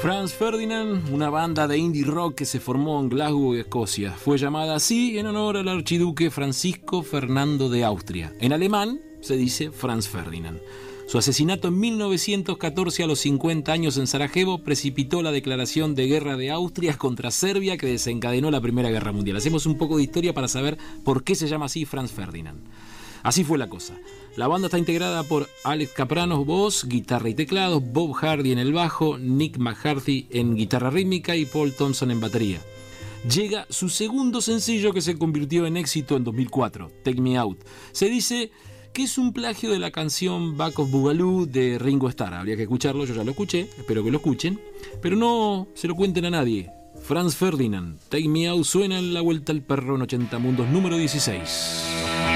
Franz Ferdinand, una banda de indie rock que se formó en Glasgow, Escocia. Fue llamada así en honor al archiduque Francisco Fernando de Austria. En alemán se dice Franz Ferdinand. Su asesinato en 1914 a los 50 años en Sarajevo precipitó la declaración de guerra de Austria contra Serbia que desencadenó la Primera Guerra Mundial. Hacemos un poco de historia para saber por qué se llama así Franz Ferdinand. Así fue la cosa. La banda está integrada por Alex Kapranos, voz, guitarra y teclados, Bob Hardy en el bajo, Nick McCarthy en guitarra rítmica y Paul Thompson en batería. Llega su segundo sencillo que se convirtió en éxito en 2004, Take Me Out. Se dice que es un plagio de la canción Back of Boogaloo de Ringo Starr. Habría que escucharlo, yo ya lo escuché, espero que lo escuchen, pero no se lo cuenten a nadie. Franz Ferdinand, Take Me Out suena en La Vuelta al Perro en 80 Mundos número 16.